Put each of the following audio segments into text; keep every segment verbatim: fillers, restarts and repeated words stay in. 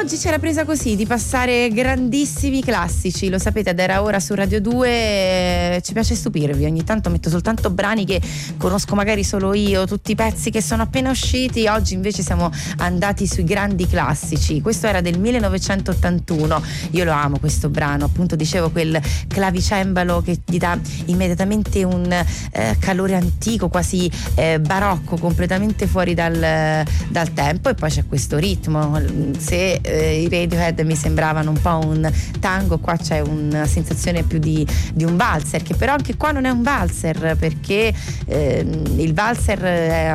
oggi c'è la presa così di passare grandissimi classici, lo sapete, ad Era Ora su Radio due, eh, ci piace stupirvi, ogni tanto metto soltanto brani che conosco magari solo io, tutti i pezzi che sono appena usciti. Oggi invece siamo andati sui grandi classici. Questo era del millenovecentottantuno, io lo amo questo brano, appunto dicevo, quel clavicembalo che gli dà immediatamente un eh, calore antico, quasi eh, barocco, completamente fuori dal, dal tempo, e poi c'è questo ritmo. Se eh, i Radiohead mi sembravano un po' un tango, qua c'è una sensazione più di, di un valzer, che però anche qua non è un valzer, perché eh, il valzer è,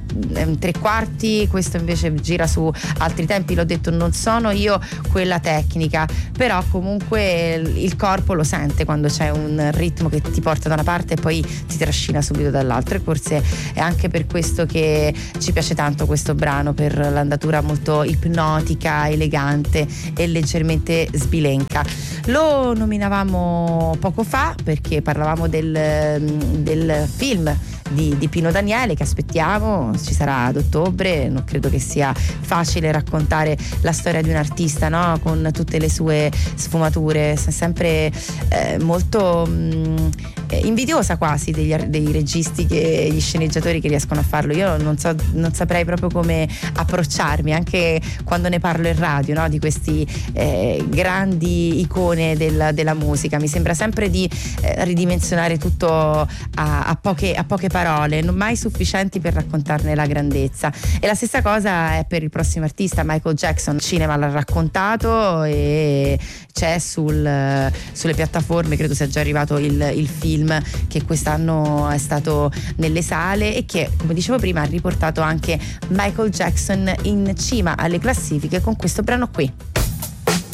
è un tre quarti, questo invece gira su altri tempi. L'ho detto, non sono io quella tecnica, però comunque il corpo lo sente quando c'è un ritmo che ti porta da una parte e poi ti trascina subito dall'altra, e forse è anche per questo che ci piace tanto questo brano, per l'andatura molto ipnotica, elegante e leggermente sbilenca. Lo nominavamo poco fa perché parlavamo del, del film di, di Pino Daniele che aspettiamo, ci sarà ad ottobre. Non credo che sia facile raccontare la storia di un artista, no? Con tutte le sue sfumature, sempre eh, molto mh, invidiosa quasi degli, dei registi, che, gli sceneggiatori che riescono a farlo. Io non so, non saprei proprio come approcciarmi, anche quando ne parlo in radio, no? Di questi eh, grandi icone del, della musica. Mi sembra sempre di eh, ridimensionare tutto a, a, poche, a poche parole, non mai sufficienti per raccontarne la grandezza. E la stessa cosa è per il prossimo artista, Michael Jackson. Il cinema l'ha raccontato e c'è sul, sulle piattaforme, credo sia già arrivato il, il film che quest'anno è stato nelle sale, e che, come dicevo prima, ha riportato anche Michael Jackson in cima alle classifiche con questo brano qui.